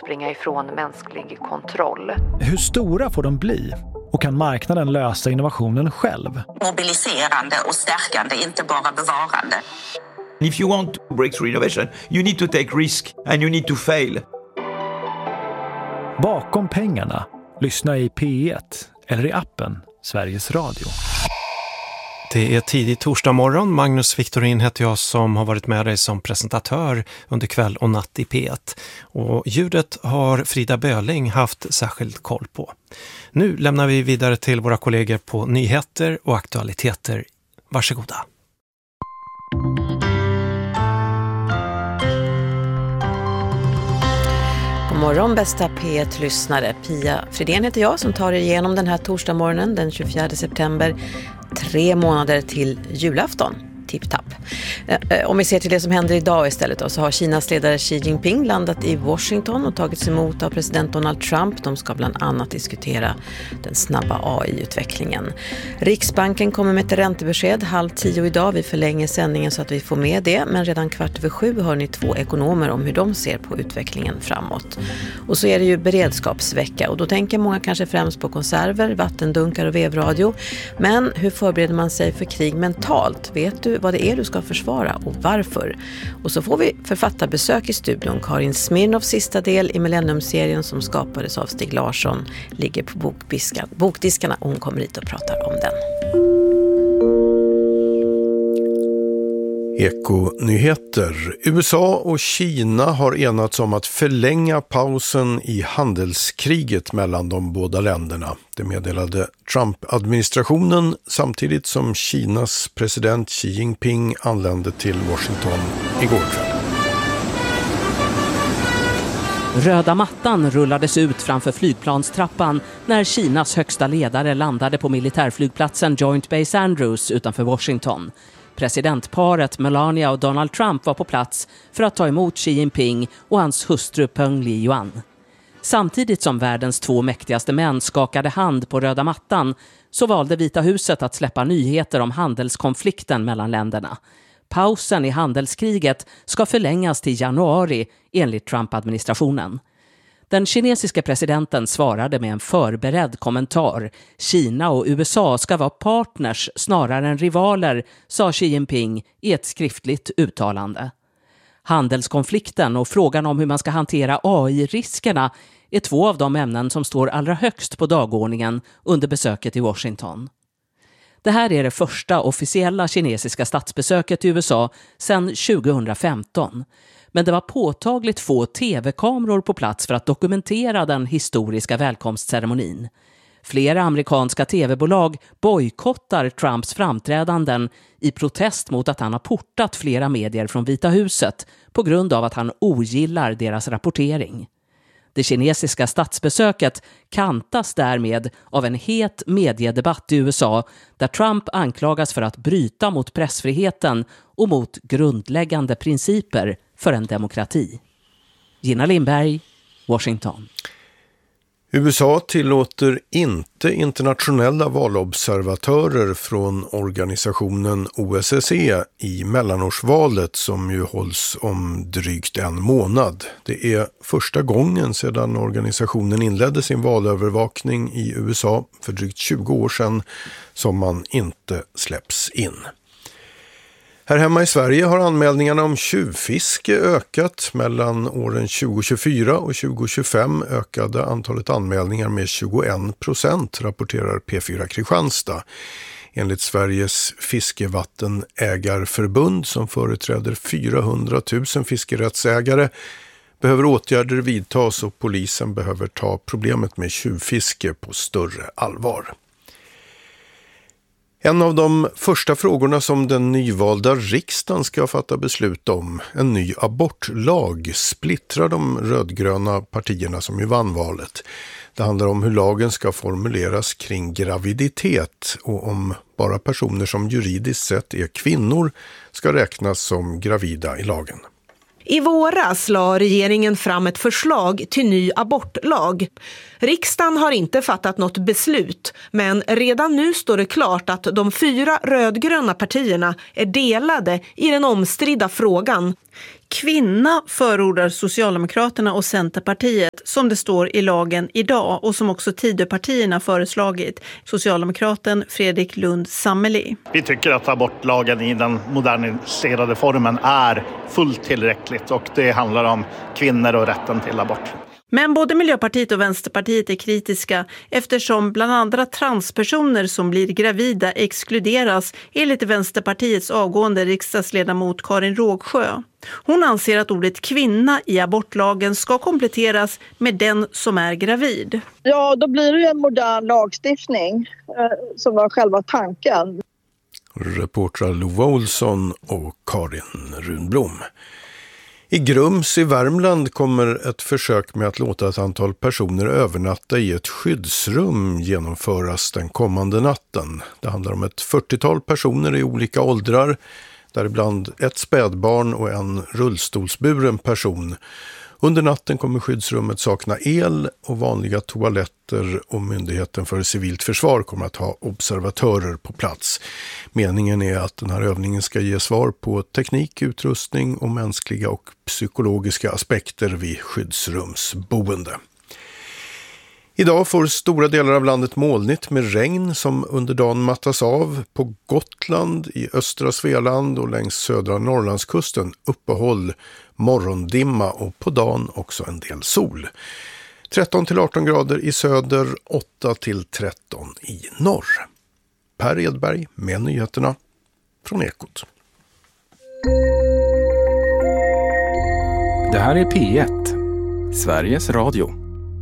springa ifrån mänsklig kontroll. Hur stora får de bli? Och kan marknaden lösa innovationen själv? Mobiliserande och stärkande, inte bara bevarande. If you want breakthrough innovation, you need to take risk and you need to fail. Bakom pengarna. Lyssna i P1 eller i appen Sveriges Radio. Det är tidig torsdag morgon. Magnus Victorin heter jag som har varit med dig som presentatör under kväll och natt i P1. Och ljudet har Frida Böling haft särskild koll på. Nu lämnar vi vidare till våra kollegor på nyheter och aktualiteter. Varsågoda. God morgon bästa P1-lyssnare. Pia Fridén heter jag som tar er igenom den här torsdagsmorgonen den 24 september. 3 månader till julafton. Tipp-tapp. Om vi ser till det som händer idag istället då, så har Kinas ledare Xi Jinping landat i Washington och tagits emot av president Donald Trump. De ska bland annat diskutera den snabba AI-utvecklingen. Riksbanken kommer med ett räntebesked 9:30 idag. Vi förlänger sändningen så att vi får med det. Men redan 6:15 hör ni 2 ekonomer om hur de ser på utvecklingen framåt. Och så är det ju beredskapsvecka och då tänker många kanske främst på konserver, vattendunkar och vevradio. Men hur förbereder man sig för krig mentalt? Vet du vad det är du ska försvara och varför? Och så får vi författarbesök i studion. Karin Smirnoffs sista del i Millennium-serien som skapades av Stig Larsson ligger på bokdiskarna och hon kommer hit och pratar om den. Ekonyheter. USA och Kina har enats om att förlänga pausen i handelskriget mellan de båda länderna. Det meddelade Trump-administrationen samtidigt som Kinas president Xi Jinping anlände till Washington igår kväll. Röda mattan rullades ut framför flygplanstrappan när Kinas högsta ledare landade på militärflygplatsen Joint Base Andrews utanför Washington. Presidentparet Melania och Donald Trump var på plats för att ta emot Xi Jinping och hans hustru Peng Liyuan. Samtidigt som världens 2 mäktigaste män skakade hand på röda mattan så valde Vita huset att släppa nyheter om handelskonflikten mellan länderna. Pausen i handelskriget ska förlängas till januari enligt Trump-administrationen. Den kinesiska presidenten svarade med en förberedd kommentar. Kina och USA ska vara partners snarare än rivaler, sa Xi Jinping i ett skriftligt uttalande. Handelskonflikten och frågan om hur man ska hantera AI-riskerna är 2 av de ämnen som står allra högst på dagordningen under besöket i Washington. Det här är det första officiella kinesiska statsbesöket i USA sedan 2015. Men det var påtagligt få tv-kameror på plats för att dokumentera den historiska välkomstceremonin. Flera amerikanska tv-bolag bojkottar Trumps framträdanden i protest mot att han har portat flera medier från Vita huset på grund av att han ogillar deras rapportering. Det kinesiska statsbesöket kantas därmed av en het mediedebatt i USA där Trump anklagas för att bryta mot pressfriheten och mot grundläggande principer för en demokrati. Gina Lindberg, Washington. USA tillåter inte internationella valobservatörer från organisationen OSSE i mellanårsvalet som ju hålls om drygt en månad. Det är första gången sedan organisationen inledde sin valövervakning i USA för drygt 20 år sedan som man inte släpps in. Här hemma i Sverige har anmälningarna om tjuvfiske ökat. Mellan åren 2024 och 2025 ökade antalet anmälningar med 21%, rapporterar P4 Kristianstad. Enligt Sveriges fiskevattenägarförbund som företräder 400 000 fiskerättsägare behöver åtgärder vidtas och polisen behöver ta problemet med tjuvfiske på större allvar. En av de första frågorna som den nyvalda riksdagen ska fatta beslut om, en ny abortlag, splittrar de rödgröna partierna som ju vann valet. Det handlar om hur lagen ska formuleras kring graviditet och om bara personer som juridiskt sett är kvinnor ska räknas som gravida i lagen. I våras la regeringen fram ett förslag till ny abortlag. Riksdagen har inte fattat något beslut, men redan nu står det klart att de 4 rödgröna partierna är delade i den omstridda frågan. kvinna förordar Socialdemokraterna och Centerpartiet som det står i lagen idag och som också Tidöpartierna föreslagit. Socialdemokraten Fredrik Lundh Sammeli. Vi tycker att abortlagen i den moderniserade formen är fullt tillräckligt och det handlar om kvinnor och rätten till abort. Men både Miljöpartiet och Vänsterpartiet är kritiska eftersom bland andra transpersoner som blir gravida exkluderas enligt Vänsterpartiets avgående riksdagsledamot Karin Rågsjö. Hon anser att ordet kvinna i abortlagen ska kompletteras med den som är gravid. Ja, då blir det en modern lagstiftning som var själva tanken. Reportrar Lova Olsson och Karin Runblom. I Grums i Värmland kommer ett försök med att låta ett antal personer övernatta i ett skyddsrum genomföras den kommande natten. Det handlar om ett 40-tal personer i olika åldrar, däribland ett spädbarn och en rullstolsburen person. Under natten kommer skyddsrummet sakna el och vanliga toaletter och Myndigheten för civilt försvar kommer att ha observatörer på plats. Meningen är att den här övningen ska ge svar på teknik, utrustning och mänskliga och psykologiska aspekter vid skyddsrumsboende. Idag får stora delar av landet molnigt med regn som under dagen mattas av. På Gotland, i östra Svealand och längs södra Norrlandskusten uppehåll, morgondimma och på dagen också en del sol. 13-18 grader i söder, 8-13 i norr. Per Edberg med nyheterna från Ekot. Det här är P1, Sveriges Radio.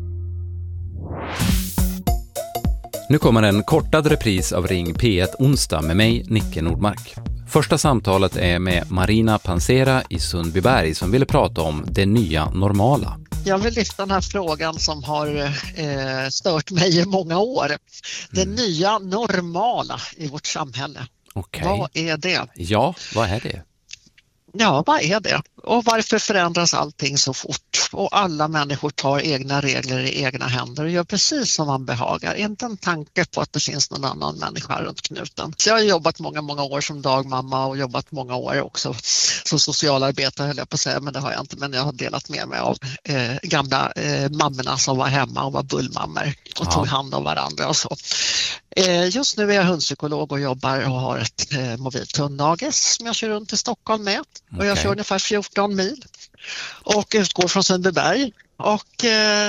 Nu kommer en kortad repris av Ring P1 onsdag med mig, Nicke Nordmark. Första samtalet är med Marina Pansera i Sundbyberg som ville prata om det nya normala. Jag vill lyfta den här frågan som har stört mig i många år. Det nya normala i vårt samhälle. Okej. Vad är det? Ja, vad är det? Ja, vad är det? Och varför förändras allting så fort? Och alla människor tar egna regler i egna händer och gör precis som man behagar. Inte en tanke på att det finns någon annan människa runt knuten. Så jag har jobbat många år som dagmamma och jobbat många år också som socialarbetare, höll jag på att säga, men det har jag inte. Men jag har delat med mig av gamla mammorna som var hemma och var bullmammor och tog hand om varandra och så. Just nu är jag hundpsykolog och jobbar och har ett mobilt hunddagis som jag kör runt i Stockholm med. Och jag kör ungefär 14 mil och utgår från Sundbyberg. Och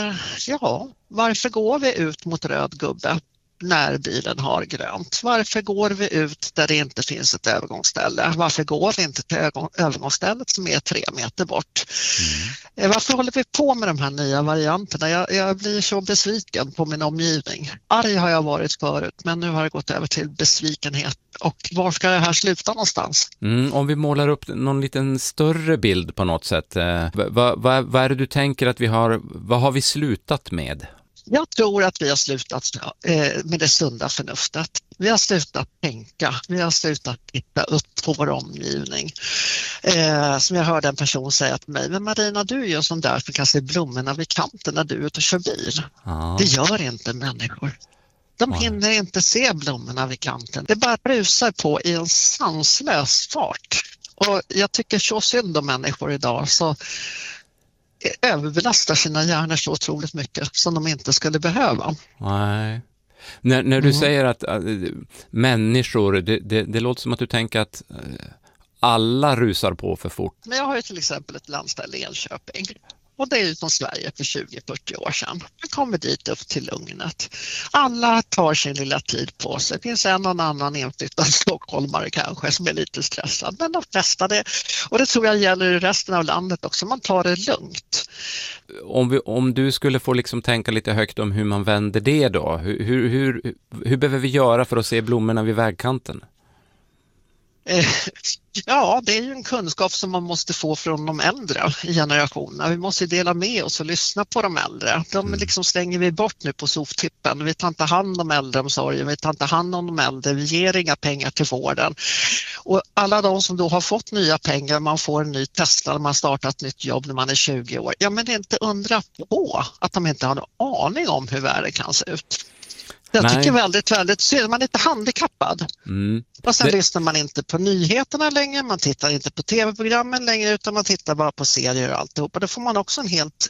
varför går vi ut mot röd gubbe när bilen har grönt? Varför går vi ut där det inte finns ett övergångsställe? Varför går vi inte till övergångsstället som är 3 meter bort? Varför håller vi på med de här nya varianterna? Jag blir så besviken på min omgivning. Arg har jag varit förut, men nu har det gått över till besvikenhet. Och var ska det här sluta någonstans? Om vi målar upp någon liten större bild på något sätt. Vad är det du tänker att vi har, vad har vi slutat med? Jag tror att vi har slutat med det sunda förnuftet. Vi har slutat tänka. Vi har slutat titta upp på vår omgivning. Som jag hörde en person säga till mig. Men Marina, du är ju sån där som kan se blommorna vid kanten när du är ute och kör bil. Det gör inte människor. De hinner inte se blommorna vid kanten. Det bara rusar på i en sanslös fart. Och jag tycker så synd om människor idag så överbelastar sina hjärnor så otroligt mycket som de inte skulle behöva. Nej. När du säger att människor, det låter som att du tänker att alla rusar på för fort. Men jag har ju till exempel ett landställe i Enköping. Och det är ju som Sverige för 20-40 år sedan. Man kommer dit upp till lugnet. Alla tar sin lilla tid på sig. Det finns en och annan inflyttad stockholmare kanske som är lite stressad. Men de flesta det. Och det tror jag gäller i resten av landet också. Man tar det lugnt. Om du skulle få liksom tänka lite högt om hur man vänder det då. Hur behöver vi göra för att se blommorna vid vägkanten? Ja, det är ju en kunskap som man måste få från de äldre i generationerna. Vi måste dela med oss och lyssna på de äldre. De liksom slänger vi bort nu på soptippen. Vi tar inte hand om äldreomsorgen, vi tar inte hand om de äldre, vi ger inga pengar till vården. Och alla de som då har fått nya pengar, man får en ny Tesla när man startar ett nytt jobb när man är 20 år. Ja, men det är inte undra på att de inte har någon aning om hur världen kan se ut. Jag tycker väldigt synd. Man är inte handikappad. Och sen lyssnar man inte på nyheterna längre, man tittar inte på tv-programmen längre, utan man tittar bara på serier och alltihop. Och då får man också en helt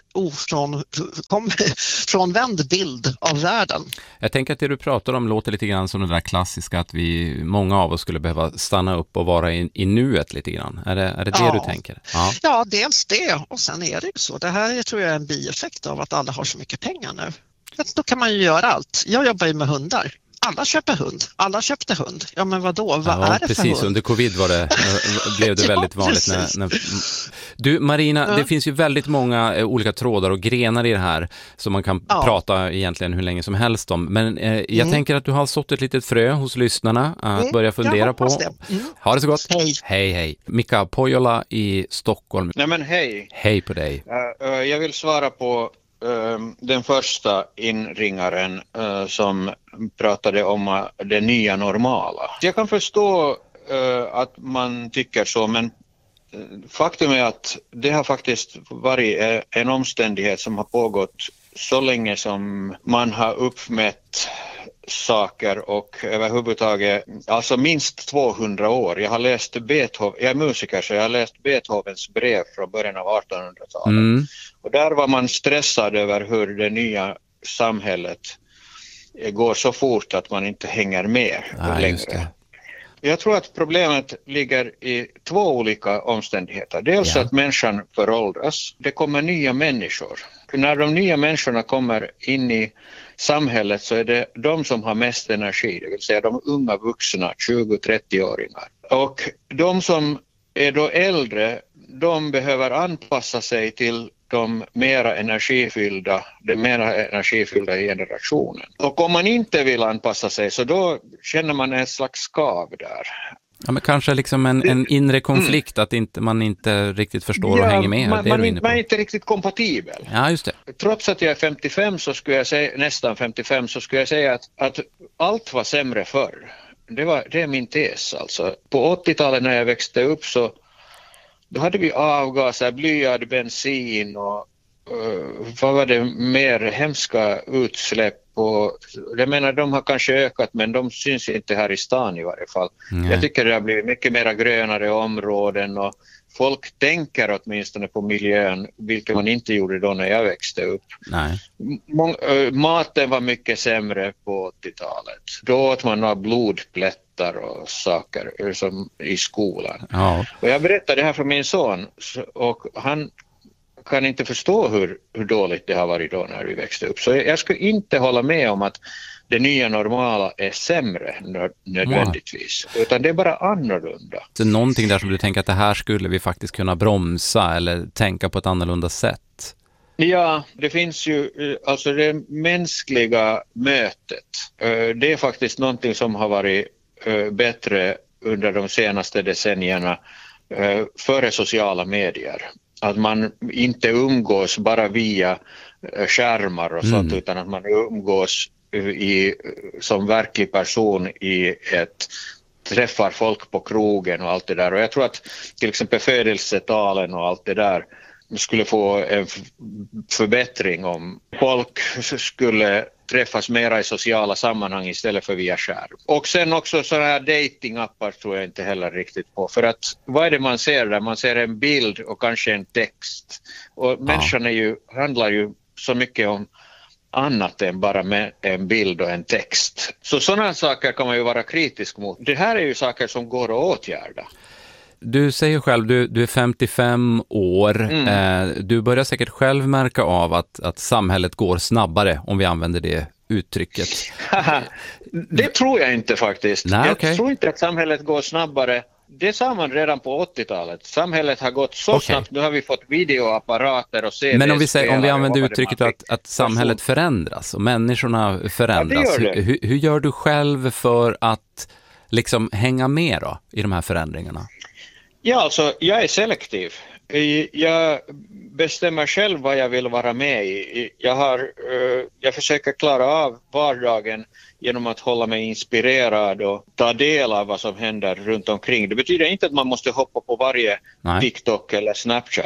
frånvänd bild av världen. Jag tänker att det du pratar om låter lite grann som det där klassiska, att många av oss skulle behöva stanna upp och vara i nuet lite grann. Är det du tänker? Ja, dels det. Och sen är det ju så. Det här tror jag är en bieffekt av att alla har så mycket pengar nu. Då kan man ju göra allt. Jag jobbar ju med hundar. Alla köper hund. Alla köpte hund. Ja, men vadå? Vad är det precis, för hund? Under covid blev det väldigt vanligt. Du, Marina, det finns ju väldigt många olika trådar och grenar i det här som man kan prata egentligen hur länge som helst om. Men jag tänker att du har sått ett litet frö hos lyssnarna att börja fundera på. Ha det så gott. Hej. Mika Pohjola i Stockholm. Nej, men hej. Hej på dig. Jag vill svara på den första inringaren som pratade om det nya normala. Jag kan förstå att man tycker så, men faktum är att det har faktiskt varit en omständighet som har pågått så länge som man har uppmätt saker och överhuvudtaget, alltså minst 200 år. Jag har läst jag är musiker, så jag har läst Beethovens brev från början av 1800-talet. Och där var man stressad över hur det nya samhället går så fort att man inte hänger med längre. Jag tror att problemet ligger i två olika omständigheter. Dels att människan föråldras. Det kommer nya människor. När de nya människorna kommer in i samhället så är det de som har mest energi. Det vill säga de unga vuxna, 20-30-åringar. Och de som är då äldre, de behöver anpassa sig till den mera energifyllda generationen. Och om man inte vill anpassa sig så då känner man en slags skav där. Ja, men kanske liksom en inre konflikt att man inte riktigt förstår och hänger med. Man är inte riktigt kompatibel. Ja, just det. Trots att jag är 55 så skulle jag säga, nästan 55, så skulle jag säga att allt var sämre förr. Det är min tes alltså. På 80-talet när jag växte upp så då hade vi avgaser, blyad bensin och vad var det mer, hemska utsläpp. Och jag menar, de har kanske ökat, men de syns inte här i stan i varje fall. Jag tycker det har blivit mycket mer grönare områden och folk tänker åtminstone på miljön, vilket man inte gjorde då när jag växte upp. Maten var mycket sämre på 80-talet. Då åt man några blodplättar och saker som i skolan. Och jag berättade det här för min son och han kan inte förstå hur dåligt det har varit då när vi växte upp. Så jag skulle inte hålla med om att det nya normala är sämre nödvändigtvis. Utan det är bara annorlunda. Så någonting där som du tänker att det här skulle vi faktiskt kunna bromsa eller tänka på ett annorlunda sätt? Ja, det finns ju, alltså det mänskliga mötet. Det är faktiskt någonting som har varit bättre under de senaste decennierna före sociala medier. Att man inte umgås bara via skärmar och sånt, utan att man umgås som verklig person träffar folk på krogen och allt det där. Och jag tror att till exempel födelsetalen och allt det där skulle få en förbättring om folk skulle träffas mera i sociala sammanhang istället för via skärm. Och sen också sådana här datingappar tror jag inte heller riktigt på. För att vad är det man ser där? Man ser en bild och kanske en text. Och människan handlar ju så mycket om annat än bara med en bild och en text. Så sådana saker kan man ju vara kritisk mot. Det här är ju saker som går att åtgärda. Du säger själv, du är 55 år. Du börjar säkert själv märka av att samhället går snabbare, om vi använder det uttrycket. Det tror jag inte faktiskt. Jag tror inte att samhället går snabbare. Det sa man redan på 80-talet. Samhället har gått så snabbt. Nu har vi fått videoapparater och CD-spelare. Men om vi använder uttrycket att samhället förändras och människorna förändras. Ja, hur gör du själv för att liksom hänga med då i de här förändringarna? Ja, alltså jag är selektiv. Jag bestämmer själv vad jag vill vara med i. Jag försöker klara av vardagen genom att hålla mig inspirerad och ta del av vad som händer runt omkring. Det betyder inte att man måste hoppa på varje TikTok eller Snapchat.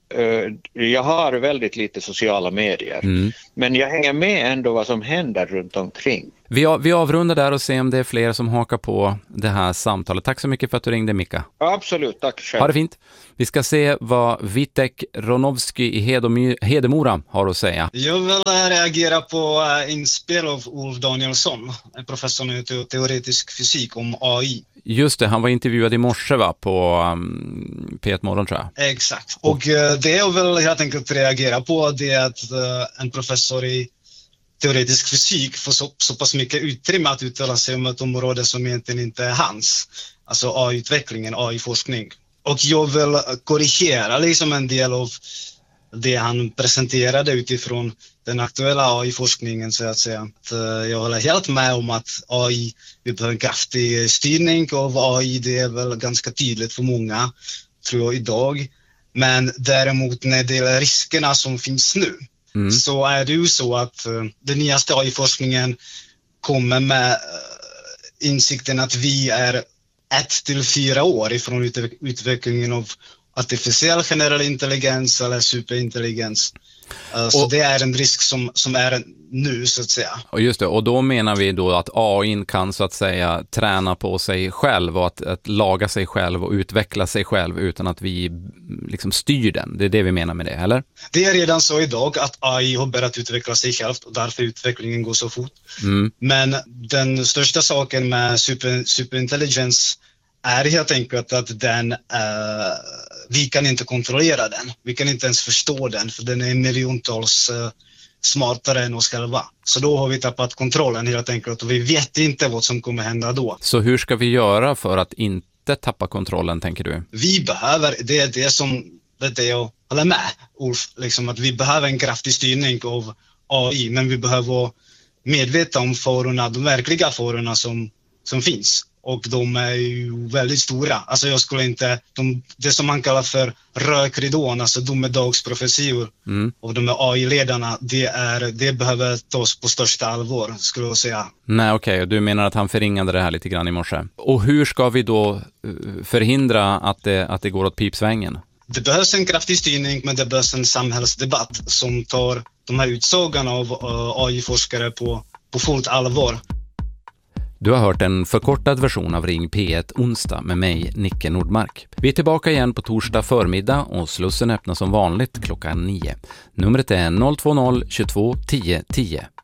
jag har väldigt lite sociala medier. Men jag hänger med ändå vad som händer runt omkring. Vi avrundar där och ser om det är fler som hakar på det här samtalet. Tack så mycket för att du ringde, Mika. Absolut, tack själv. Ha det fint. Vi ska se vad Vitek Ronovski i Hedemora har att säga. Jag vill reagera på inspel av Ulf Danielsson, en professor i teoretisk fysik om AI. Just det, han var intervjuad i morse på P1 Morgon tror jag. Exakt. Och det jag vill helt enkelt reagera på det är att en professor i teoretisk fysik får så pass mycket utrymme att uttala sig om ett område som egentligen inte är hans. Alltså AI-utvecklingen, AI-forskning. Och jag vill korrigera liksom en del av det han presenterade utifrån den aktuella AI-forskningen, så att säga. Jag håller helt med om att AI, vi behöver en kraftig styrning av AI, det är väl ganska tydligt för många, tror jag, idag. Men däremot när det gäller riskerna som finns nu, så är det ju så att den nyaste AI-forskningen kommer med insikten att vi är 1 till 4 år ifrån utvecklingen av artificiell generell intelligens eller superintelligens. Så det är en risk som är nu, så att säga. Och just det, och då menar vi då att AI kan så att säga träna på sig själv och att laga sig själv och utveckla sig själv utan att vi liksom styr den. Det är det vi menar med det, eller? Det är redan så idag att AI har börjat utveckla sig själv och därför utvecklingen går så fort. Men den största saken med superintelligens är helt enkelt att vi kan inte kontrollera den. Vi kan inte ens förstå den, för den är miljontals smartare än oss själva. Så då har vi tappat kontrollen helt enkelt och vi vet inte vad som kommer hända då. Så hur ska vi göra för att inte tappa kontrollen, tänker du? Vi behöver, det är det jag håller med Ulf, liksom att vi behöver en kraftig styrning av AI, men vi behöver vara medvetna om farorna, de verkliga farorna som finns. Och de är ju väldigt stora. Alltså jag skulle inte, det som man kallar för rökridån, alltså domedagsprofetior och de är AI-ledarna, det behöver tas på största allvar, skulle jag säga. Nej, okej. Du menar att han förringade det här lite grann i morse. Och hur ska vi då förhindra att det går åt pipsvängen? Det behövs en kraftig styrning, men det behövs en samhällsdebatt som tar de här utsagan av AI-forskare på fullt allvar. Du har hört en förkortad version av Ring P1 onsdag med mig, Nicke Nordmark. Vi är tillbaka igen på torsdag förmiddag och slussen öppnas som vanligt klockan 9. Numret är 020 22 10 10.